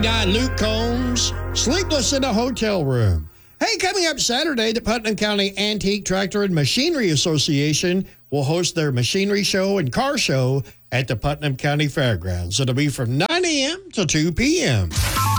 Luke Combs, sleepless in a hotel room. Hey, coming up Saturday, the Putnam County Antique Tractor and Machinery Association will host their machinery show and car show at the Putnam County Fairgrounds. It'll be from 9 a.m. to 2 p.m.